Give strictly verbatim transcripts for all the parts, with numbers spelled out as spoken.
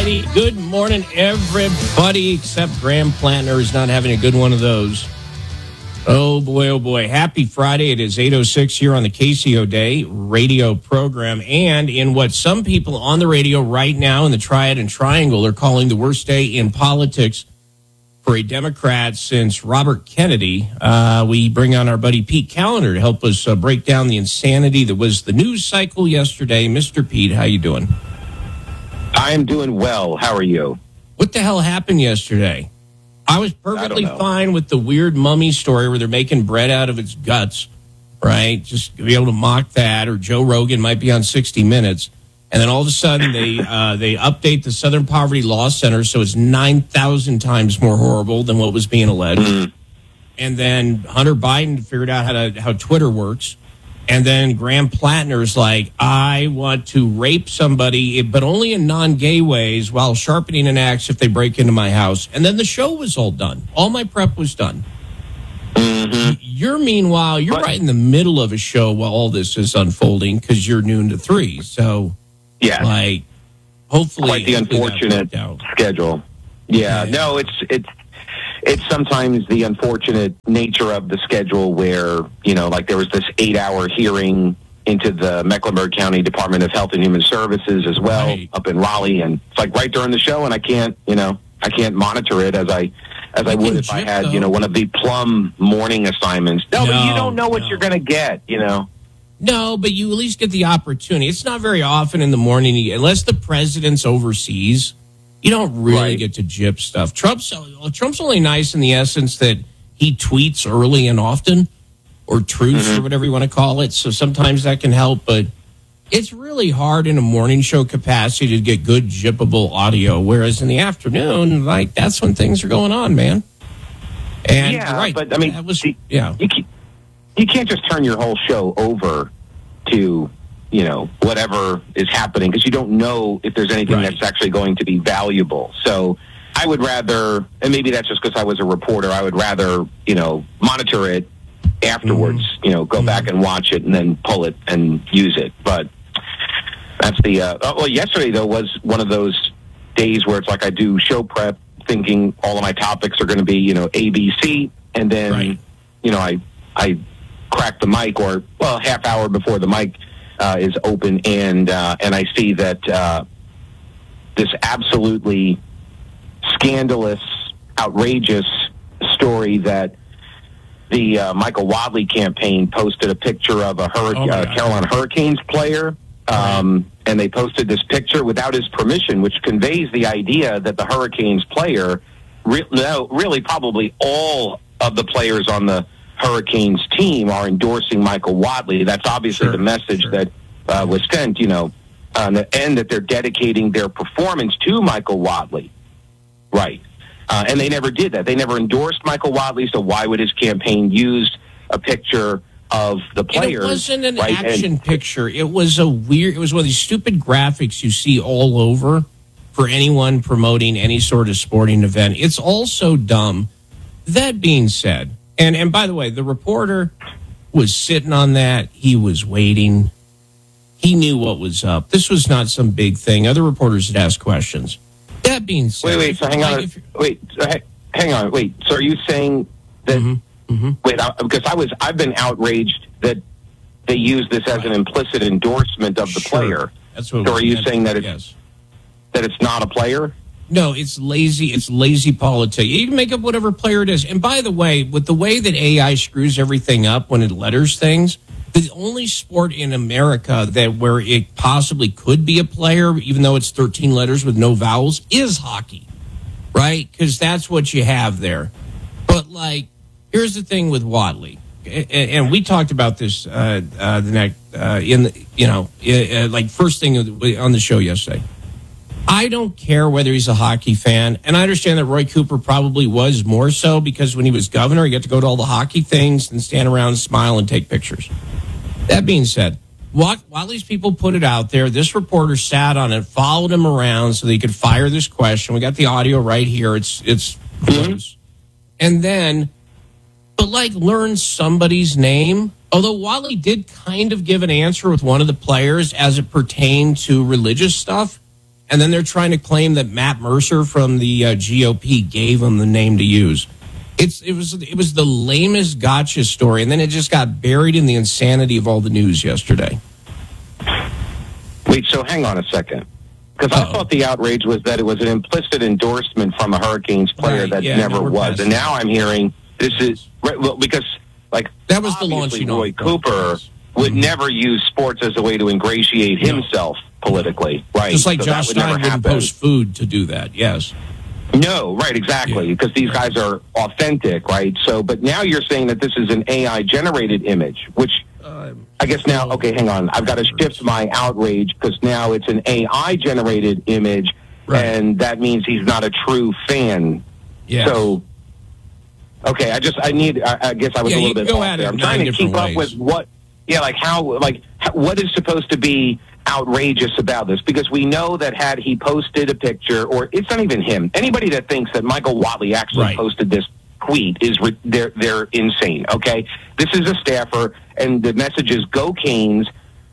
righty. Good morning, everybody, except Graham Plantner is not having a good one of those. Oh, boy, oh, boy. Happy Friday. It is eight oh six here on the K C O Day radio program. And in what some people on the radio right now in the Triad and Triangle are calling the worst day in politics for a Democrat since Robert Kennedy, uh, we bring on our buddy Pete Callender to help us uh, break down the insanity that was the news cycle yesterday. Mister Pete, how you doing? I am doing well. How are you? What the hell happened yesterday? I was perfectly I fine with the weird mummy story where they're making bread out of its guts, right? Just to be able to mock that, or Joe Rogan might be on sixty minutes. And then all of a sudden they uh, they update the Southern Poverty Law Center so it's nine thousand times more horrible than what was being alleged. Mm. And then Hunter Biden figured out how to how Twitter works. And then Graham Plantner's like, I want to rape somebody, but only in non-gay ways, while sharpening an axe if they break into my house. And then the show was all done. All my prep was done. Mm-hmm. You're, meanwhile, you're but, right in the middle of a show while all this is unfolding because you're noon to three. So, yeah, like, hopefully, quite the unfortunate schedule. Yeah, yeah, no, it's it's. It's sometimes the unfortunate nature of the schedule where, you know, like there was this eight-hour hearing into the Mecklenburg County Department of Health and Human Services as well, right, up in Raleigh, and it's like right during the show, and I can't, you know, I can't monitor it as I as I would if I had, though. you know, one of the plum morning assignments. No, no but you don't know what no. you're going to get, you know. No, but you at least get the opportunity. It's not very often in the morning, unless the president's overseas. You don't really right. get to jip stuff. Trump's Trump's only nice in the essence that he tweets early and often, or truths, mm-hmm. or whatever you want to call it. So sometimes that can help, but it's really hard in a morning show capacity to get good jippable audio. Whereas in the afternoon, like that's when things are going on, man. And yeah, right, but I mean, that was, you, yeah, you can't, you can't just turn your whole show over to, you know, whatever is happening, because you don't know if there's anything right. that's actually going to be valuable. So I would rather, and maybe that's just because I was a reporter, I would rather, you know, monitor it afterwards, mm-hmm. you know, go mm-hmm. back and watch it and then pull it and use it. But that's the, uh, well, yesterday, though, was one of those days where it's like I do show prep thinking all of my topics are going to be, you know, A B C, and then, right. you know, I, I crack the mic, or, well, half hour before the mic Uh, is open, and uh, and I see that uh, this absolutely scandalous, outrageous story that the uh, Michael Wadley campaign posted a picture of a Hur- oh uh, Carolina Hurricanes player, um, and they posted this picture without his permission, which conveys the idea that the Hurricanes player, re- no, really probably all of the players on the Hurricanes team are endorsing Michael Wadley. That's obviously sure, the message sure. that uh, was sent, you know, on the end, that they're dedicating their performance to Michael Wadley. Right. Uh, and they never did that. They never endorsed Michael Wadley, so why would his campaign use a picture of the players? It wasn't an right? action and, picture. It was a weird, it was one of these stupid graphics you see all over for anyone promoting any sort of sporting event. It's all so dumb. That being said, And and by the way, the reporter was sitting on that. He was waiting. He knew what was up. This was not some big thing. Other reporters had asked questions. That being said, wait, wait. So hang on. Wait, so hang on. Wait. So are you saying that? Mm-hmm, mm-hmm. Wait, I, because I was. I've been outraged that they use this as an implicit endorsement of the sure. player. That's what. So are you meant, saying that it's yes. that it's not a player? No, it's lazy. It's lazy politics. You can make up whatever player it is. And by the way, with the way that A I screws everything up when it letters things, the only sport in America that where it possibly could be a player, even though it's thirteen letters with no vowels, is hockey, right? Because that's what you have there. But like, here's the thing with Wadley, and, and we talked about this uh, uh, the next uh, in the, you know uh, like first thing on the show yesterday. I don't care whether he's a hockey fan, and I understand that Roy Cooper probably was more so because when he was governor, he got to go to all the hockey things and stand around and smile and take pictures. That being said, while these people put it out there, this reporter sat on it, followed him around so they could fire this question. We got the audio right here. It's it's close. And then, but like learn somebody's name. Although Wadley did kind of give an answer with one of the players as it pertained to religious stuff. and then they're trying to claim that Matt Mercer from the uh, G O P gave them the name to use. It's it was it was the lamest gotcha story, and then it just got buried in the insanity of all the news yesterday. Wait, so hang on a second. Because I thought the outrage was that it was an implicit endorsement from a Hurricanes player right, that yeah, never was. And now I'm hearing this is, right, well, because, like, that was the launching Roy Cooper would mm-hmm. never use sports as a way to ingratiate no. himself politically, right? Just like so Josh Stein wouldn't happen. post food to do that, yes. No, right, exactly, because yeah. these guys are authentic, right? So, but now you're saying that this is an A I-generated image, which uh, I guess now, okay, hang on. I've got to shift my outrage because now it's an A I-generated image, right. and that means he's not a true fan. Yes. So, okay, I just, I need, I, I guess I was yeah, a little bit off there. I'm trying to keep ways. up with what, yeah, like how, like, how, what is supposed to be outrageous about this, because we know that had he posted a picture, or it's not even him, anybody that thinks that Michael Watley actually right. posted this tweet is re- they're they're insane. Okay, this is a staffer, and the message is "Go Canes,"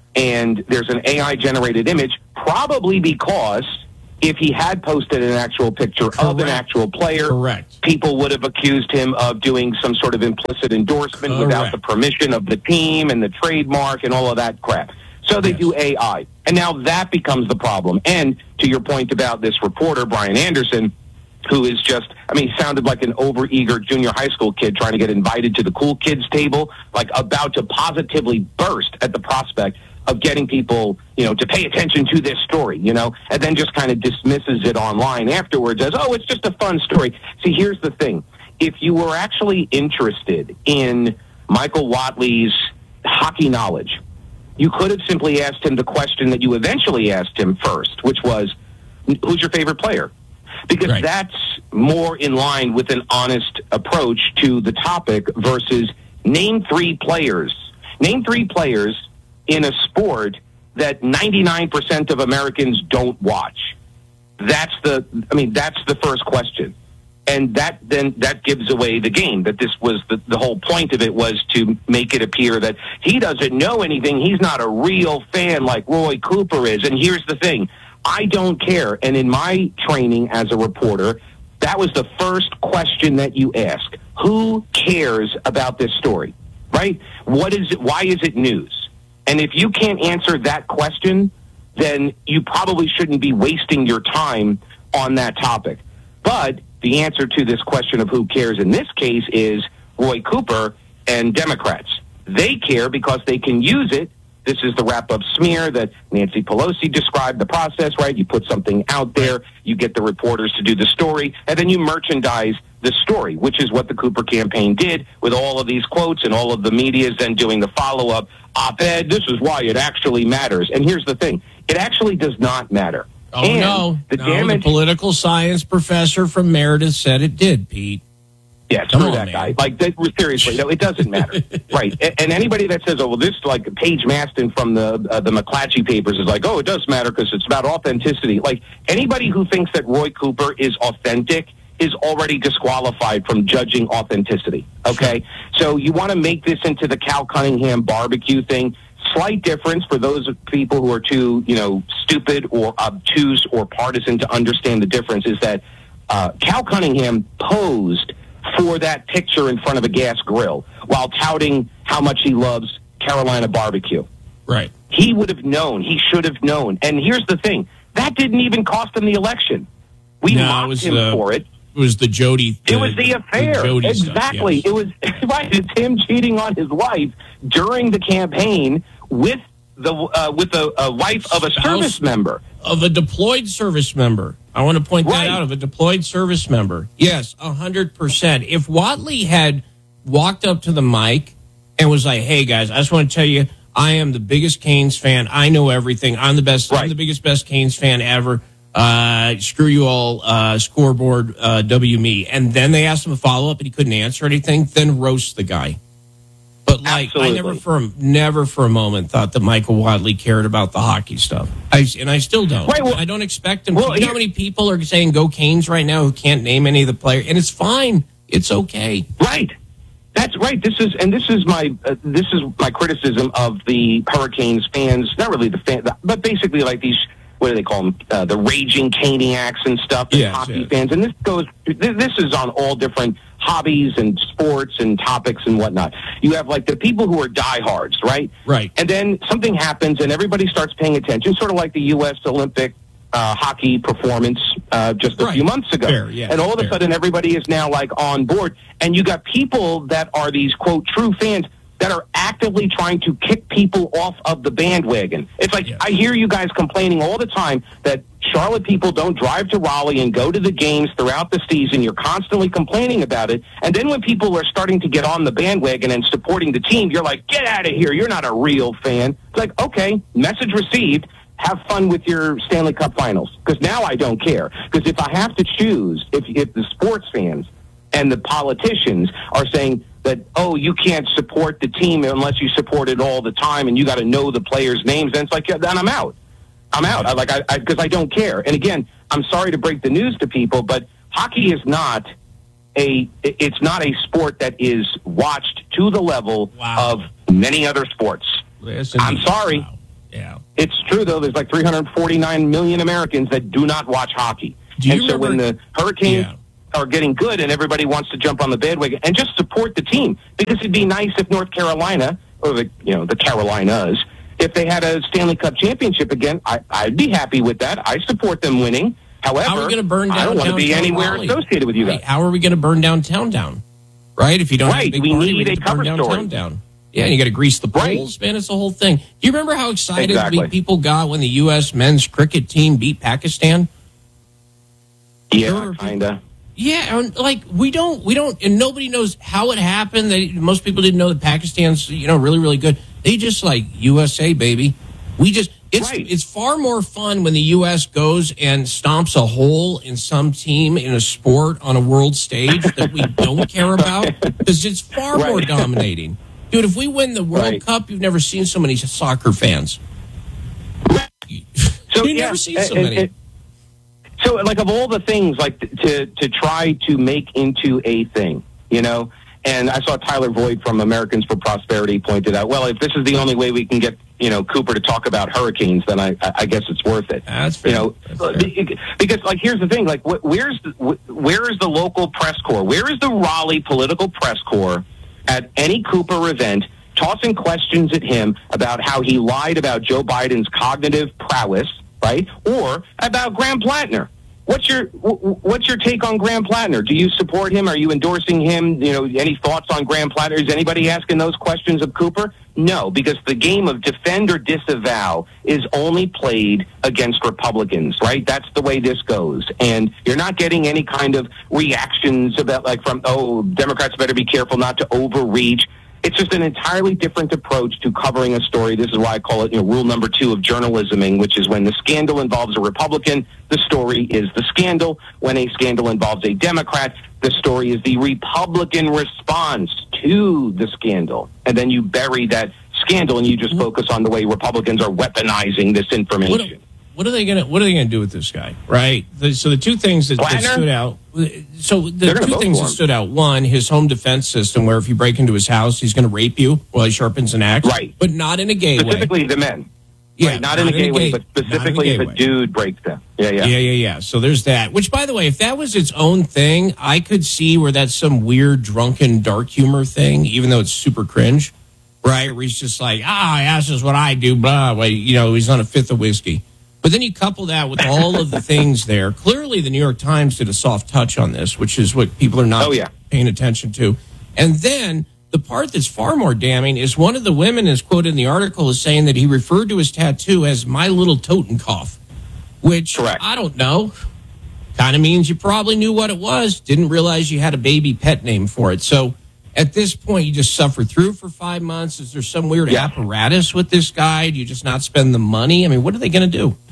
and there's an A I generated image, probably because if he had posted an actual picture Correct. of an actual player, Correct. people would have accused him of doing some sort of implicit endorsement Correct. without the permission of the team and the trademark and all of that crap. So they yes. do A I. And now that becomes the problem. And to your point about this reporter, Brian Anderson, who is just, I mean, sounded like an overeager junior high school kid trying to get invited to the cool kids table, like about to positively burst at the prospect of getting people, you know, to pay attention to this story, you know, and then just kind of dismisses it online afterwards as, oh, it's just a fun story. See, here's the thing. If you were actually interested in Michael Watley's hockey knowledge, you could have simply asked him the question that you eventually asked him first, which was, who's your favorite player? Because right. that's more in line with an honest approach to the topic versus name three players. Name three players in a sport that ninety-nine percent of Americans don't watch. That's the, I mean, that's the first question. And that then that gives away the game, that this was the, the whole point of it was to make it appear that he doesn't know anything. He's not a real fan like Roy Cooper is. And here's the thing. I don't care. And in my training as a reporter, that was the first question that you ask. Who cares about this story, right? What is it? Why is it news? And if you can't answer that question, then you probably shouldn't be wasting your time on that topic. But the answer to this question of who cares in this case is Roy Cooper and Democrats. They care because they can use it. This is the wrap-up smear that Nancy Pelosi described the process, right? You put something out there, you get the reporters to do the story, and then you merchandise the story, which is what the Cooper campaign did with all of these quotes and all of the media is then doing the follow-up op-ed. This is why it actually matters. And here's the thing. It actually does not matter. Oh, and no. The, no damage, the political science professor from Meredith said it did, Pete. Yeah, screw that guy. Like, that, seriously, no, it doesn't matter. Right. And, and anybody that says, oh, well, this, like, Paige Maston from the uh, the McClatchy papers is like, oh, it does matter because it's about authenticity. Like, anybody who thinks that Roy Cooper is authentic is already disqualified from judging authenticity, okay? Sure. So you want to make this into the Cal Cunningham barbecue thing. Slight difference for those people who are too, you know, stupid or obtuse or partisan to understand the difference is that uh, Cal Cunningham posed for that picture in front of a gas grill while touting how much he loves Carolina barbecue. Right. He would have known. He should have known. And here's the thing. That didn't even cost him the election. We no, mocked him the, for it. It was the Jody. The, it was the affair. The Jody exactly. Stuff, yes. It was right. It's him cheating on his wife during the campaign with the uh, with the uh, wife of a Spouse service member. Of a deployed service member. I want to point right. that out, of a deployed service member. Yes, one hundred percent. If Watley had walked up to the mic and was like, hey, guys, I just want to tell you, I am the biggest Canes fan. I know everything. I'm the best. Right. I'm the biggest, best Canes fan ever. Uh, screw you all, uh, scoreboard, uh, W me. And then they asked him a follow-up and he couldn't answer anything, then roast the guy. But, like, Absolutely. I never for, a, never for a moment thought that Michael Watley cared about the hockey stuff. I, and I still don't. Right, well, I don't expect him well, to. You know how many people are saying go Canes right now who can't name any of the players? And it's fine. It's okay. Right. That's right. This is, and this is my, uh, this is my criticism of the Hurricanes fans, not really the fan, but basically like these, what do they call them? Uh, the raging caniacs and stuff, and yes, hockey yes. fans. And this goes, this is on all different hobbies and sports and topics and whatnot. You have like the people who are diehards, right? Right. And then something happens and everybody starts paying attention, sort of like the U S Olympic uh, hockey performance uh, just a right. few months ago. Fair, yeah, and all of fair. a sudden everybody is now like on board. And you got people that are these, quote, true fans that are actively trying to kick people off of the bandwagon. It's like, yes. I hear you guys complaining all the time that Charlotte people don't drive to Raleigh and go to the games throughout the season. You're constantly complaining about it. And then when people are starting to get on the bandwagon and supporting the team, you're like, get out of here. You're not a real fan. It's like, okay, message received. Have fun with your Stanley Cup finals. Because now I don't care. Because if I have to choose, if, if the sports fans and the politicians are saying that, oh, you can't support the team unless you support it all the time and you got to know the players' names, then it's like, yeah, then I'm out. I'm out. I like I because I, I don't care. And again, I'm sorry to break the news to people, but hockey is not a it's not a sport that is watched to the level wow. of many other sports. Yes, I'm sorry. Wow. Yeah. It's true though. There's like three hundred forty-nine million Americans that do not watch hockey. Do you and so remember, when the Hurricanes yeah. are getting good and everybody wants to jump on the bandwagon and just support the team, because it'd be nice if North Carolina or the you know the Carolinas, if they had a Stanley Cup championship again, I, I'd be happy with that. I support them winning. However, how are we going to burn down I don't want to be downtown anywhere Raleigh? associated with you guys. Right. How are we going to burn downtown down? Right? If you don't Right. have a big We party, need we a need to burn cover downtown story. down. Yeah, and you got to grease the Right. poles, man. It's the whole thing. Do you remember how excited Exactly. we, people got when the U S men's cricket team beat Pakistan? Yeah, Sure. kind of. Yeah, and like we don't, we don't, and nobody knows how it happened. They, most people didn't know that Pakistan's, you know, really, really good. They just like U S A, baby. We just, it's Right. it's far more fun when the U S goes and stomps a hole in some team in a sport on a world stage that we don't care about, because it's far Right. more dominating. Dude, if we win the World Right. Cup, you've never seen so many soccer fans. So You've yeah, never seen so and- many. and- So, like, of all the things, like, to to try to make into a thing, you know, and I saw Tyler Voigt from Americans for Prosperity pointed out, well, if this is the only way we can get, you know, Cooper to talk about hurricanes, then I, I guess it's worth it. That's fair. You know, That's fair. because, like, here's the thing, like, wh- where's the, wh- where is the local press corps? Where is the Raleigh political press corps at any Cooper event tossing questions at him about how he lied about Joe Biden's cognitive prowess, right? Or about Graham Plattner. What's your wh- what's your take on Graham Plattner? Do you support him? Are you endorsing him? You know, any thoughts on Graham Plattner? Is anybody asking those questions of Cooper? No, because the game of defend or disavow is only played against Republicans, right? That's the way this goes. And you're not getting any kind of reactions about, like, from, oh, Democrats better be careful not to overreach. It's just an entirely different approach to covering a story. This is why I call it, you know, rule number two of journalisming, which is when the scandal involves a Republican, the story is the scandal. When a scandal involves a Democrat, the story is the Republican response to the scandal. And then you bury that scandal and you just focus on the way Republicans are weaponizing this information. What, what are they gonna What are they gonna do with this guy? Right. The, so the two things that, that Plattner? stood out. So the They're gonna two vote things for that him. stood out. One, his home defense system, where if you break into his house, he's going to rape you while he sharpens an axe. Right. But not in a gay way. Specifically the men. Yeah, Right, not, in a gay way, but not in a specifically gay if a way. dude breaks them. Yeah, yeah. Yeah, yeah, yeah. So there's that. Which, by the way, if that was its own thing, I could see where that's some weird, drunken, dark humor thing, even though it's super cringe, right? Where he's just like, ah, that's just what I do, blah. Well, you know, he's on a fifth of whiskey. But then you couple that with all of the things there. Clearly, the New York Times did a soft touch on this, which is what people are not Oh, yeah. paying attention to. And then the part that's far more damning is one of the women is quoted in the article is saying that he referred to his tattoo as my little Totenkopf, which Correct. I don't know. Kind of means you probably knew what it was, didn't realize you had a baby pet name for it. So at this point, you just suffer through for five months. Is there some weird Yeah. apparatus with this guy? Do you just not spend the money? I mean, what are they going to do?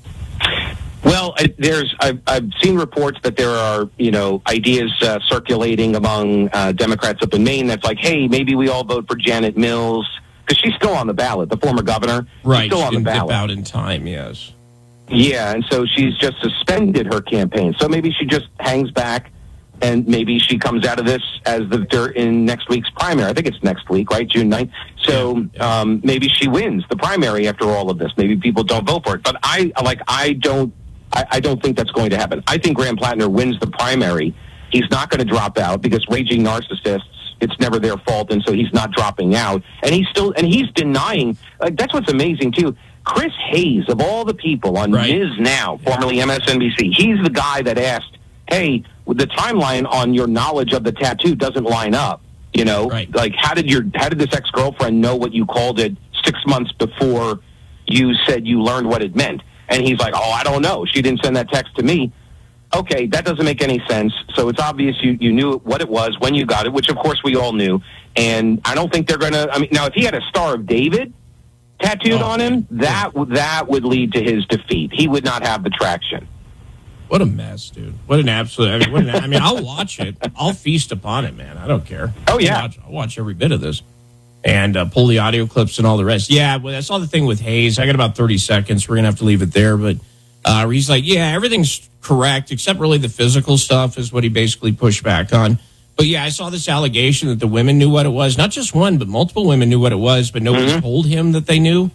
Well, I, there's I've, I've seen reports that there are, you know, ideas uh, circulating among uh, Democrats up in Maine that's like, hey, maybe we all vote for Janet Mills because she's still on the ballot, the former governor. Right, She's still she on the didn't dip ballot. out in time, yes. Yeah, and so she's just suspended her campaign. So maybe she just hangs back, and maybe she comes out of this as the third in next week's primary. I think it's next week, right? June ninth. So um, maybe she wins the primary after all of this. Maybe people don't vote for it. But I like I don't I, I don't think that's going to happen. I think Graham Plattner wins the primary. He's not going to drop out because raging narcissists, it's never their fault, and so he's not dropping out. And he's still and he's denying. Like, that's what's amazing too. Chris Hayes, of all the people on right. Miz Now, formerly M S N B C, he's the guy that asked, hey, the timeline on your knowledge of the tattoo doesn't line up. You know, right. like how did your how did this ex-girlfriend know what you called it six months before you said you learned what it meant? And he's like, oh, I don't know. She didn't send that text to me. Okay, that doesn't make any sense. So it's obvious you, you knew what it was when you got it, which of course we all knew. And I don't think they're going to, I mean, now if he had a Star of David tattooed oh, on him, that that would lead to his defeat. He would not have the traction. What a mess, dude. What an absolute, I mean, what an, I mean I'll watch it. I'll feast upon it, man. I don't care. Oh, yeah. I'll watch, I'll watch every bit of this and uh, pull the audio clips and all the rest. Yeah, well, I saw the thing with Hayes. I got about thirty seconds. We're going to have to leave it there. But uh, he's like, yeah, everything's correct, except really the physical stuff is what he basically pushed back on. But, yeah, I saw this allegation that the women knew what it was. Not just one, but multiple women knew what it was, but nobody mm-hmm. told him that they knew,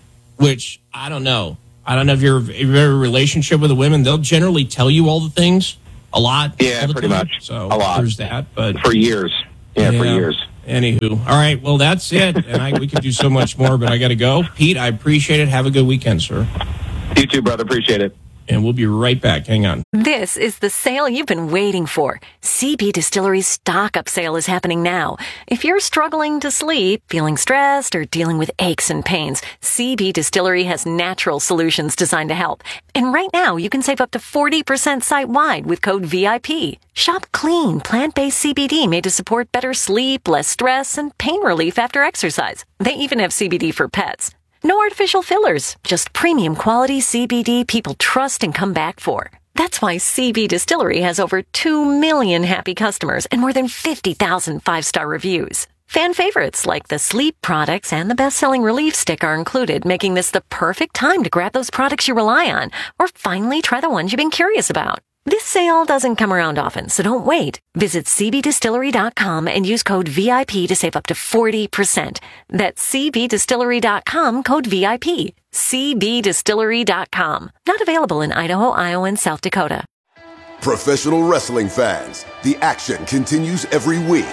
which I don't know. I don't know if you're, if you're in a relationship with the women. They'll generally tell you all the things a lot. Yeah, pretty time. much. So a lot. There's that. But for years. Yeah, yeah, for years. Anywho. All right. Well, that's it. And I, we could do so much more, but I got to go. Pete, I appreciate it. Have a good weekend, sir. You too, brother. Appreciate it. And we'll be right back. Hang on. This is the sale you've been waiting for. C B Distillery's stock-up sale is happening now. If you're struggling to sleep, feeling stressed, or dealing with aches and pains, C B Distillery has natural solutions designed to help. And right now, you can save up to forty percent site-wide with code V I P. Shop clean, plant-based C B D made to support better sleep, less stress, and pain relief after exercise. They even have C B D for pets. No artificial fillers, just premium quality C B D people trust and come back for. That's why C B Distillery has over two million happy customers and more than fifty thousand five-star reviews. Fan favorites like the sleep products and the best-selling relief stick are included, making this the perfect time to grab those products you rely on or finally try the ones you've been curious about. This sale doesn't come around often, so don't wait. Visit C B distillery dot com and use code V I P to save up to forty percent. That's C B distillery dot com, code V I P. C B distillery dot com. Not available in Idaho, Iowa, and South Dakota. Professional wrestling fans, the action continues every week.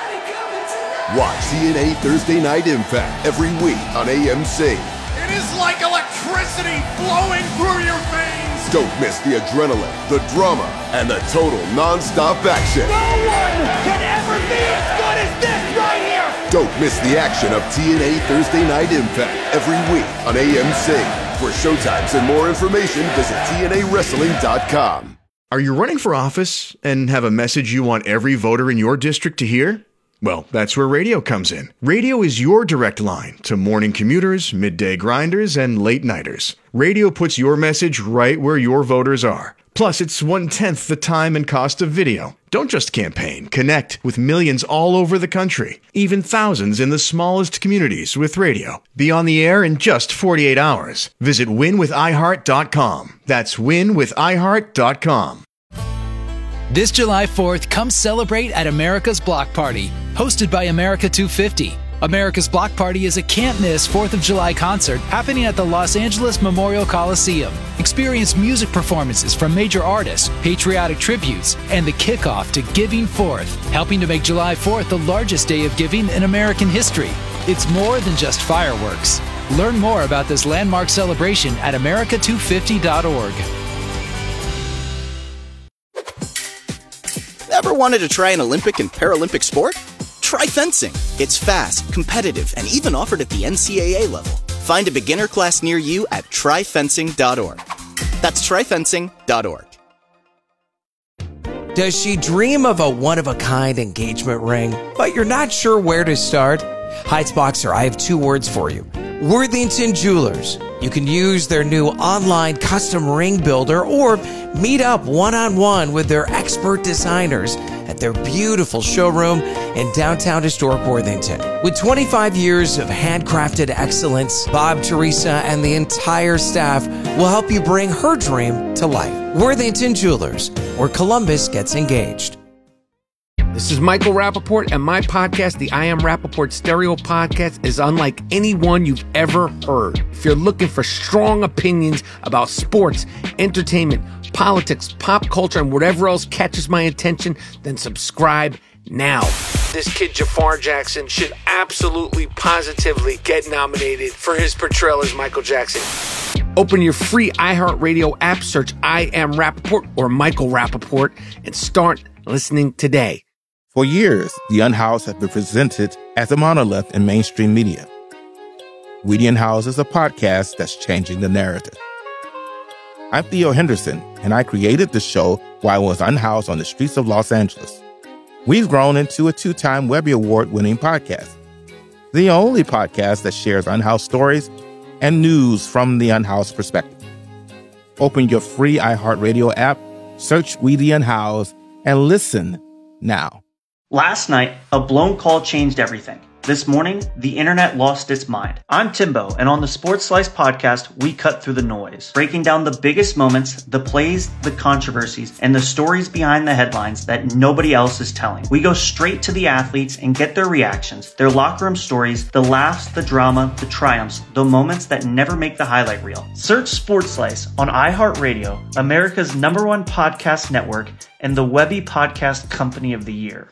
Watch T N A Thursday Night Impact every week on A M C. It is like electricity flowing through your veins. Don't miss the adrenaline, the drama, and the total non-stop action. No one can ever be as good as this right here. Don't miss the action of T N A Thursday Night Impact every week on A M C. For showtimes and more information, visit T N A wrestling dot com. Are you running for office and have a message you want every voter in your district to hear? Well, that's where radio comes in. Radio is your direct line to morning commuters, midday grinders, and late nighters. Radio puts your message right where your voters are. Plus, it's one-tenth the time and cost of video. Don't just campaign. Connect with millions all over the country, even thousands in the smallest communities with radio. Be on the air in just forty-eight hours. Visit win with i heart dot com. That's win with i heart dot com. This July fourth, come celebrate at America's Block Party, hosted by America two fifty. America's Block Party is a can't-miss fourth of July concert happening at the Los Angeles Memorial Coliseum. Experience music performances from major artists, patriotic tributes, and the kickoff to Giving Fourth, helping to make July fourth the largest day of giving in American history. It's more than just fireworks. Learn more about this landmark celebration at america two fifty dot org. Ever wanted to try an Olympic and Paralympic sport? Try fencing. It's fast, competitive, and even offered at the N C A A level. Find a beginner class near you at try fencing dot org. That's try fencing dot org. Does she dream of a one-of-a-kind engagement ring, but you're not sure where to start? Heights Boxer, I have two words for you. Worthington Jewelers. You can use their new online custom ring builder or meet up one-on-one with their expert designers at their beautiful showroom in downtown historic Worthington. With twenty-five years of handcrafted excellence, Bob, Teresa, and the entire staff will help you bring her dream to life. Worthington Jewelers, where Columbus gets engaged. This is Michael Rappaport, and my podcast, the I Am Rappaport Stereo Podcast, is unlike any one you've ever heard. If you're looking for strong opinions about sports, entertainment, politics, pop culture, and whatever else catches my attention, then subscribe now. This kid, Jafar Jackson, should absolutely, positively get nominated for his portrayal as Michael Jackson. Open your free iHeartRadio app, search I Am Rappaport or Michael Rappaport, and start listening today. For years, The Unhoused has been presented as a monolith in mainstream media. We The Unhoused is a podcast that's changing the narrative. I'm Theo Henderson, and I created the show while I was unhoused on the streets of Los Angeles. We've grown into a two-time Webby Award-winning podcast, the only podcast that shares unhoused stories and news from the unhoused perspective. Open your free iHeartRadio app, search We The Unhoused, and listen now. Last night, a blown call changed everything. This morning, the internet lost its mind. I'm Timbo, and on the Sports Slice podcast, we cut through the noise, breaking down the biggest moments, the plays, the controversies, and the stories behind the headlines that nobody else is telling. We go straight to the athletes and get their reactions, their locker room stories, the laughs, the drama, the triumphs, the moments that never make the highlight reel. Search Sports Slice on iHeartRadio, America's number one podcast network, and the Webby Podcast Company of the Year.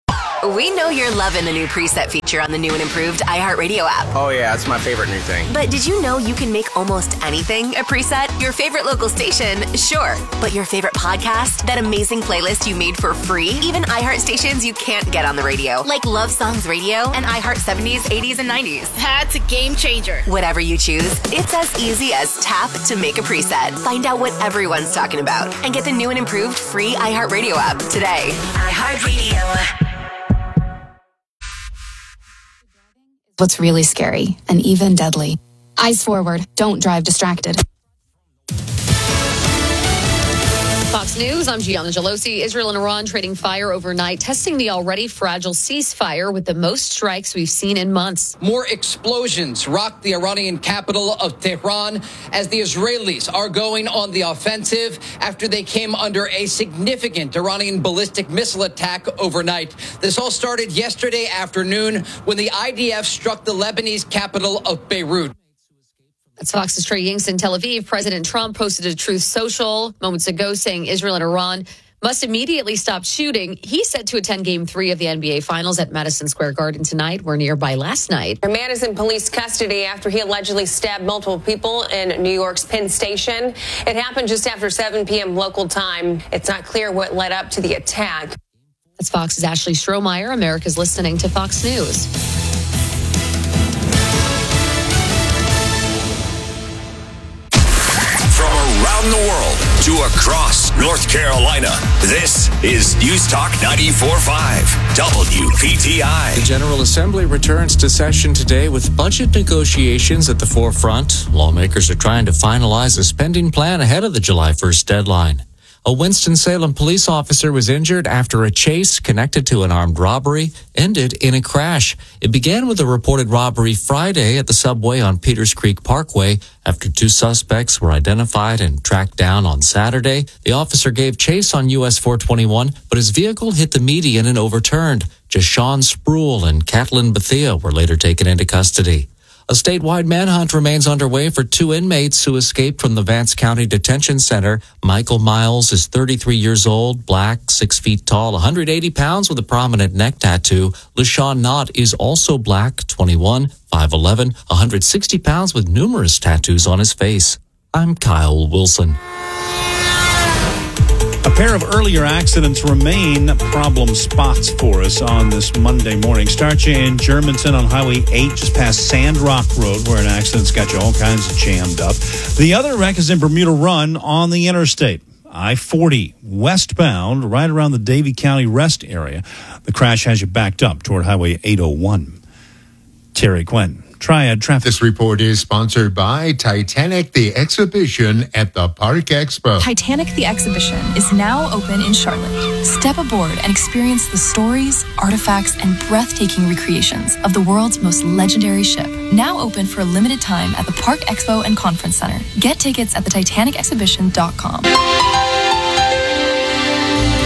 We know you're loving the new preset feature on the new and improved iHeartRadio app. Oh yeah, it's my favorite new thing. But did you know you can make almost anything a preset? Your favorite local station, sure. But your favorite podcast? That amazing playlist you made for free? Even iHeart stations you can't get on the radio, like Love Songs Radio and iHeart seventies, eighties, and nineties. That's a game changer. Whatever you choose, it's as easy as tap to make a preset. Find out what everyone's talking about and get the new and improved free iHeartRadio app today. iHeartRadio. What's really scary and even deadly. Eyes forward. Don't drive distracted. Fox News, I'm Gianna Gelosi. Israel and Iran trading fire overnight, testing the already fragile ceasefire with the most strikes we've seen in months. More explosions rocked the Iranian capital of Tehran as the Israelis are going on the offensive after they came under a significant Iranian ballistic missile attack overnight. This all started yesterday afternoon when the I D F struck the Lebanese capital of Beirut. That's Fox's Trey Yingst in Tel Aviv. President Trump posted a Truth Social moments ago saying Israel and Iran must immediately stop shooting. He's set to attend Game three of the N B A Finals at Madison Square Garden tonight. We're nearby last night. A man is in police custody after he allegedly stabbed multiple people in New York's Penn Station. It happened just after seven p.m. local time. It's not clear what led up to the attack. That's Fox's Ashley Strohmeyer. America's listening to Fox News. Around the world to across North Carolina, this is News Talk ninety-four point five W P T I. The General Assembly returns to session today with budget negotiations at the forefront. Lawmakers are trying to finalize a spending plan ahead of the July first deadline. A Winston-Salem police officer was injured after a chase connected to an armed robbery ended in a crash. It began with a reported robbery Friday at the subway on Peters Creek Parkway. After two suspects were identified and tracked down on Saturday, the officer gave chase on U S four twenty-one, but his vehicle hit the median and overturned. Jashawn Spruill and Catelyn Bethea were later taken into custody. A statewide manhunt remains underway for two inmates who escaped from the Vance County Detention Center. Michael Miles is thirty-three years old, black, six feet tall, one hundred eighty pounds with a prominent neck tattoo. LaShawn Knott is also black, twenty-one, five eleven, one hundred sixty pounds with numerous tattoos on his face. I'm Kyle Wilson. A pair of earlier accidents remain problem spots for us on this Monday morning. Starts in Germantown on Highway eight, just past Sandrock Road, where an accident's got you all kinds of jammed up. The other wreck is in Bermuda Run on the interstate. I forty westbound, right around the Davie County Rest area. The crash has you backed up toward Highway eight oh one. Terry Quinn, Triad Traffic. This report is sponsored by Titanic the Exhibition at the Park Expo. Titanic the Exhibition is now open in Charlotte. Step aboard and experience the stories, artifacts, and breathtaking recreations of the world's most legendary ship. Now open for a limited time at the Park Expo and Conference Center. Get tickets at the titanic exhibition dot com.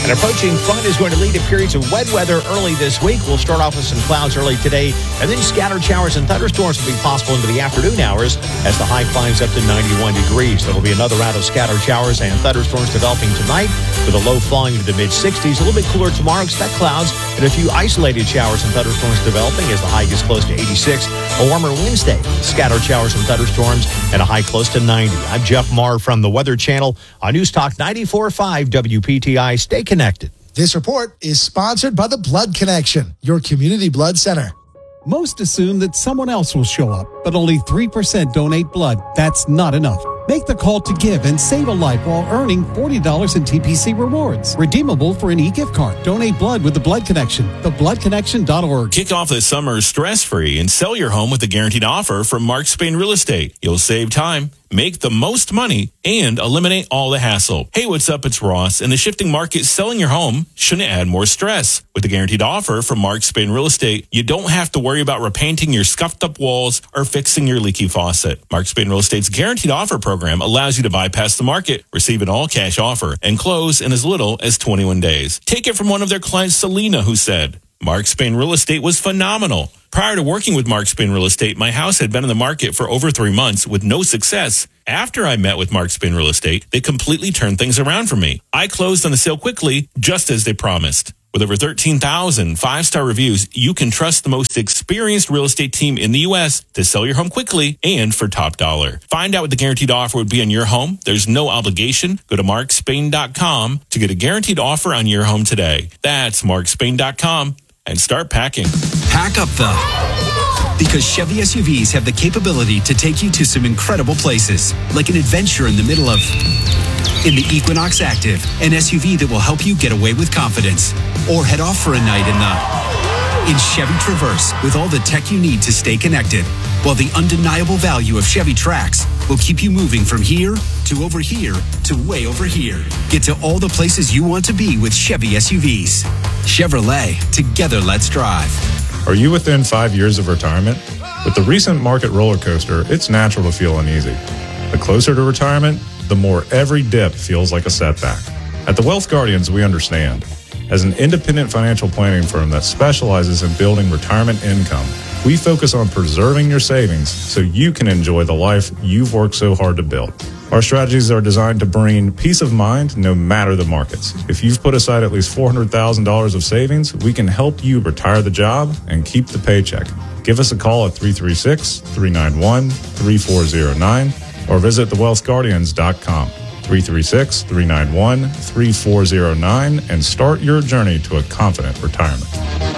An approaching front is going to lead to periods of wet weather early this week. We'll start off with some clouds early today, and then scattered showers and thunderstorms will be possible into the afternoon hours as the high climbs up to ninety-one degrees. There will be another round of scattered showers and thunderstorms developing tonight, with a low falling into the mid-sixties. A little bit cooler tomorrow. Expect clouds and a few isolated showers and thunderstorms developing as the high gets close to eighty-six. A warmer Wednesday, scattered showers and thunderstorms and a high close to ninety. I'm Jeff Marr from the Weather Channel on News Talk ninety-four point five W P T I. Stay connected. This report is sponsored by the Blood Connection, your community blood center. Most assume that someone else will show up, but only three percent donate blood. That's not enough. Make the call to give and save a life while earning forty dollars in T P C rewards. Redeemable for an e-gift card. Donate blood with the Blood Connection. the blood connection dot org. Kick off the summer stress-free and sell your home with a guaranteed offer from Mark Spain Real Estate. You'll save time, make the most money, and eliminate all the hassle. Hey, what's up? It's Ross. In the shifting market, selling your home shouldn't add more stress. With the guaranteed offer from Mark Spain Real Estate, you don't have to worry about repainting your scuffed-up walls or fixing your leaky faucet. Mark Spain Real Estate's guaranteed offer program allows you to bypass the market, receive an all-cash offer, and close in as little as twenty-one days. Take it from one of their clients, Selena, who said, Mark Spain Real Estate was phenomenal. Prior to working with Mark Spain Real Estate, my house had been in the market for over three months with no success. After I met with Mark Spain Real Estate, they completely turned things around for me. I closed on the sale quickly, just as they promised. With over thirteen thousand five-star reviews, you can trust the most experienced real estate team in the U S to sell your home quickly and for top dollar. Find out what the guaranteed offer would be on your home. There's no obligation. Go to mark spain dot com to get a guaranteed offer on your home today. That's mark spain dot com and start packing. Pack up though, because Chevy S U Vs have the capability to take you to some incredible places, like an adventure in the middle of... In the Equinox Active, an S U V that will help you get away with confidence. Or head off for a night in the... In Chevy Traverse, with all the tech you need to stay connected. While the undeniable value of Chevy Trax will keep you moving from here to over here to way over here. Get to all the places you want to be with Chevy S U Vs. Chevrolet, together let's drive. Are you within five years of retirement? With the recent market roller coaster, it's natural to feel uneasy. The closer to retirement, the more every dip feels like a setback. At the Wealth Guardians, we understand. As an independent financial planning firm that specializes in building retirement income, we focus on preserving your savings so you can enjoy the life you've worked so hard to build. Our strategies are designed to bring peace of mind no matter the markets. If you've put aside at least four hundred thousand dollars of savings, we can help you retire the job and keep the paycheck. Give us a call at three three six, three nine one, three four zero nine or visit the wealth guardians dot com. three three six, three nine one, three four zero nine and start your journey to a confident retirement.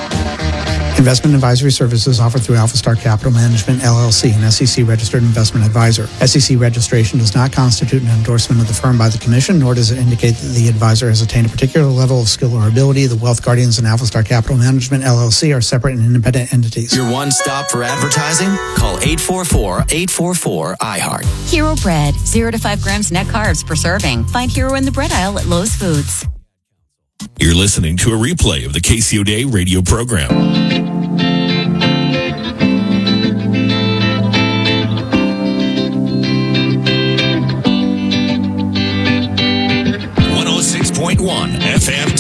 Investment advisory services offered through AlphaStar Capital Management, L L C, an S E C-registered investment advisor. S E C registration does not constitute an endorsement of the firm by the Commission, nor does it indicate that the advisor has attained a particular level of skill or ability. The Wealth Guardians and AlphaStar Capital Management, L L C, are separate and independent entities. Your one stop for advertising? Call eight four four, eight four four, I heart. Hero Bread, zero to five grams net carbs per serving. Find Hero in the bread aisle at Lowe's Foods. You're listening to a replay of the K C O D A radio program.